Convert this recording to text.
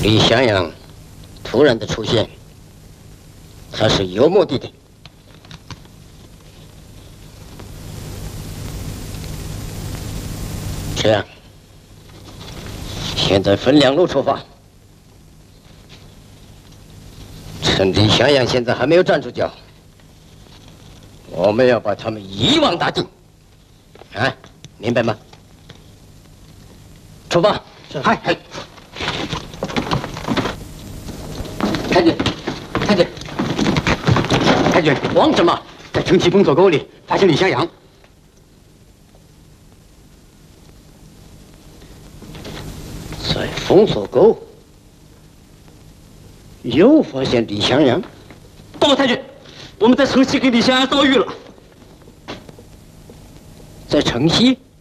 李襄阳突然的出现，他是有目的的。这样，现在分两路出发。趁李襄阳现在还没有站住脚，我们要把他们一网打尽。啊，明白吗？出发！是。嗨。太君，太君，太君，慌什么？在城西封锁沟里发现李襄阳。在封锁沟又发现李襄阳。报告太君，我们在城西给李襄阳遭遇了。在城西？